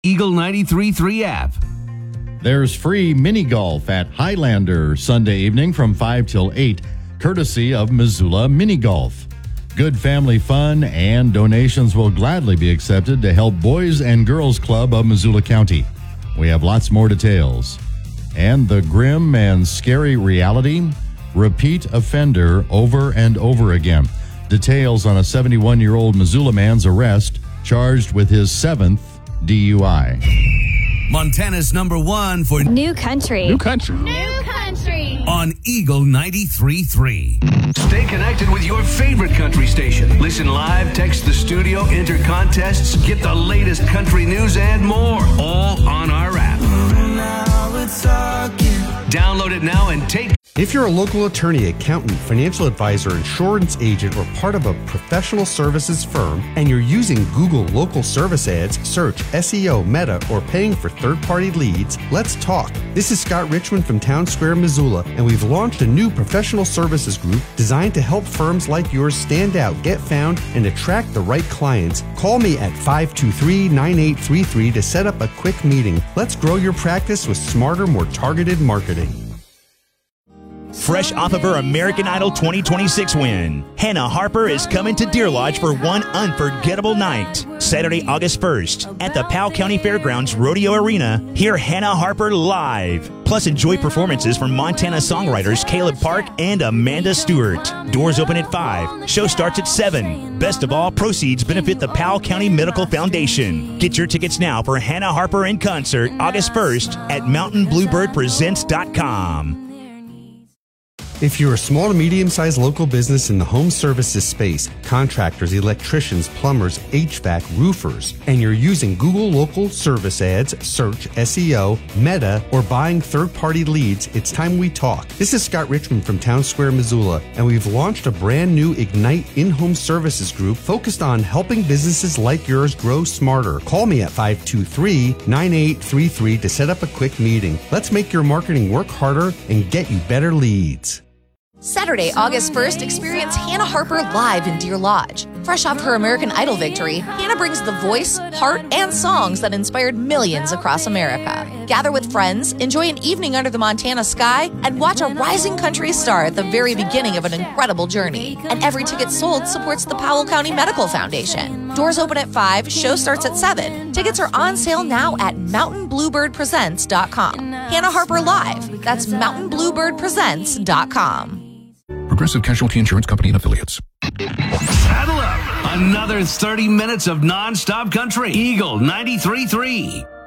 Eagle 93.3 app. There's free mini golf at Highlander Sunday evening from 5 till 8, courtesy of Missoula Mini Golf. Good family fun and donations will gladly be accepted to help Boys and Girls Club of Missoula County. We have lots more details. And the grim and scary reality, repeat offender over and over again. Details on a 71-year-old Missoula man's arrest, charged with his 7th DUI. Montana's number one for New country. New country. New country. On Eagle 93.3. Stay connected with your favorite country station. Listen live, text the studio, enter contests, get the latest country news and more. All on our app. Download it now and take. If you're a local attorney, accountant, financial advisor, insurance agent, or part of a professional services firm, and you're using Google local service ads, search, SEO, Meta, or paying for third-party leads, let's talk. This is Scott Richmond from Town Square, Missoula, and we've launched a new professional services group designed to help firms like yours stand out, get found, and attract the right clients. Call me at 523-9833 to set up a quick meeting. Let's grow your practice with smarter, more targeted marketing. Fresh off of her American Idol 2026 win, Hannah Harper is coming to Deer Lodge for one unforgettable night. Saturday, August 1st, at the Powell County Fairgrounds Rodeo Arena, hear Hannah Harper live. Plus, enjoy performances from Montana songwriters Caleb Park and Amanda Stewart. Doors open at 5. Show starts at 7. Best of all, proceeds benefit the Powell County Medical Foundation. Get your tickets now for Hannah Harper in concert August 1st at mountainbluebirdpresents.com. If you're a small to medium-sized local business in the home services space, contractors, electricians, plumbers, HVAC, roofers, and you're using Google local service ads, search, SEO, Meta, or buying third-party leads, it's time we talk. This is Scott Richmond from Town Square, Missoula, and we've launched a brand new Ignite in-home services group focused on helping businesses like yours grow smarter. Call me at 523-9833 to set up a quick meeting. Let's make your marketing work harder and get you better leads. Saturday, August 1st, experience Hannah Harper live in Deer Lodge. Fresh off her American Idol victory, Hannah brings the voice, heart, and songs that inspired millions across America. Gather with friends, enjoy an evening under the Montana sky, and watch a rising country star at the very beginning of an incredible journey. And every ticket sold supports the Powell County Medical Foundation. Doors open at 5, show starts at 7. Tickets are on sale now at mountainbluebirdpresents.com. Hannah Harper Live. That's mountainbluebirdpresents.com. Progressive Casualty Insurance Company and Affiliates. Saddle up. Another 30 minutes of non-stop country. Eagle 93.3.